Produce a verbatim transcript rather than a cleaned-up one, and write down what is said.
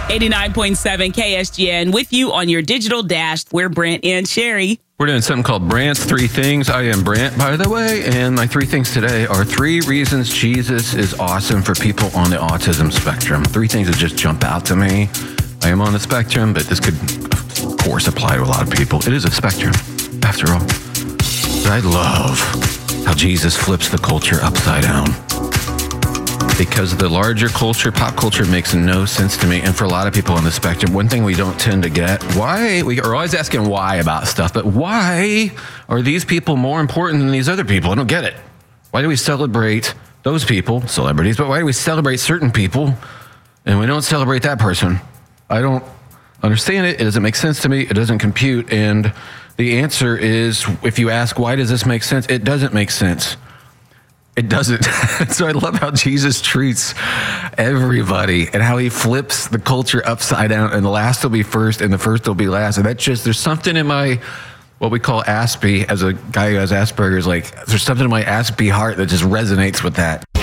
eighty-nine point seven K S G N with you on your digital dash. We're Brant and Sherry. We're doing something called Brant's Three Things. I am Brant, by the way, and my three things today are three reasons Jesus is awesome for people on the autism spectrum. Three things that just jump out to me. I am on the spectrum, but this could, of course, apply to a lot of people. It is a spectrum, after all. But I love how Jesus flips the culture upside down. Because the larger culture, pop culture, makes no sense to me. And for a lot of people on the spectrum, one thing we don't tend to get, why, we are always asking why about stuff, but why are these people more important than these other people? I don't get it. Why do we celebrate those people, celebrities, but why do we celebrate certain people and we don't celebrate that person? I don't understand it. It doesn't make sense to me. It doesn't compute. And the answer is, if you ask, why does this make sense? It doesn't make sense. It doesn't. So I love how Jesus treats everybody and how he flips the culture upside down, and the last will be first and the first will be last. And that's just, there's something in my, what we call Aspie, as a guy who has Asperger's, like there's something in my Aspie heart that just resonates with that.